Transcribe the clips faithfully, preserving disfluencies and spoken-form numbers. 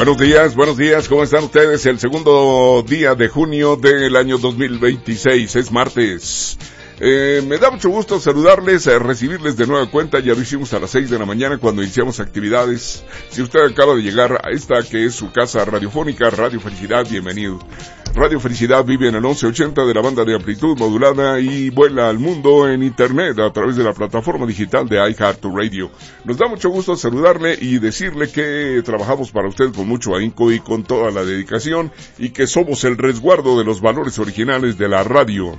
Buenos días, buenos días, ¿cómo están ustedes? El segundo día de junio del año dos mil veintiséis, es martes. Eh, me da mucho gusto saludarles, eh, recibirles de nueva cuenta. Ya lo hicimos a las seis de la mañana cuando iniciamos actividades. Si usted acaba de llegar a esta que es su casa radiofónica, Radio Felicidad, bienvenido. Radio Felicidad vive en el once ochenta de la banda de amplitud modulada y vuela al mundo en internet a través de la plataforma digital de iHeartRadio. Nos da mucho gusto saludarle y decirle que trabajamos para usted con mucho ahínco y con toda la dedicación y que somos el resguardo de los valores originales de la radio.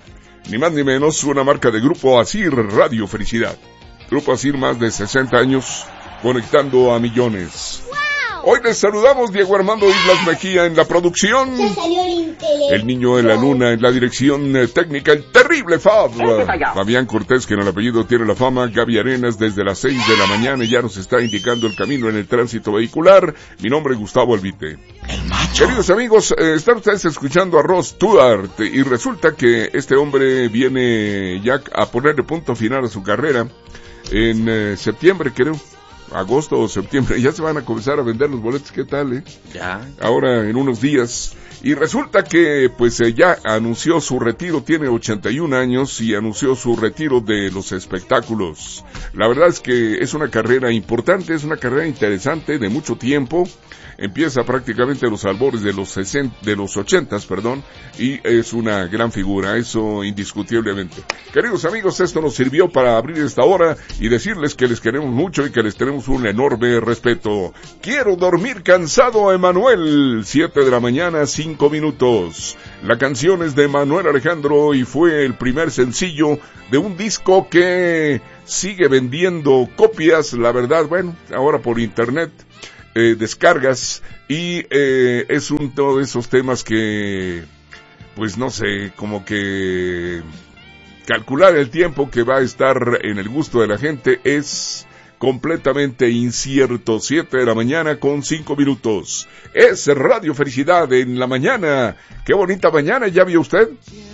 Ni más ni menos, una marca de Grupo Asir, Radio Felicidad. Grupo Asir, más de sesenta años, conectando a millones. Hoy les saludamos Diego Armando Islas Mejía en la producción. Se salió el intelecto. El niño en la luna en la dirección eh, técnica, el terrible Fab. Fabián Cortés, que en el apellido tiene la fama. Gaby Arenas desde las seis de la mañana y ya nos está indicando el camino en el tránsito vehicular. Mi nombre es Gustavo Albite. El macho. Queridos amigos, eh, están ustedes escuchando a Ross Stewart y resulta que este hombre viene ya a ponerle punto final a su carrera en eh, septiembre, creo. Agosto o septiembre, ya se van a comenzar a vender los boletos, ¿qué tal, eh? Ya. Ahora en unos días, y resulta que pues eh, ya anunció su retiro, tiene ochenta y un años y anunció su retiro de los espectáculos. La verdad es que es una carrera importante, es una carrera interesante de mucho tiempo. Empieza prácticamente a los albores de los sesenta, de los ochentas, perdón, y es una gran figura, eso indiscutiblemente. Queridos amigos, esto nos sirvió para abrir esta hora y decirles que les queremos mucho y que les tenemos un enorme respeto. Quiero dormir cansado, Emanuel, siete de la mañana, cinco minutos. La canción es de Manuel Alejandro y fue el primer sencillo de un disco que sigue vendiendo copias, la verdad, bueno, ahora por internet. Eh, descargas y eh, es uno de esos temas que pues no sé, como que calcular el tiempo que va a estar en el gusto de la gente es completamente incierto. Siete de la mañana con cinco minutos. Es Radio Felicidad en la mañana. Qué bonita mañana, ¿ya vio usted?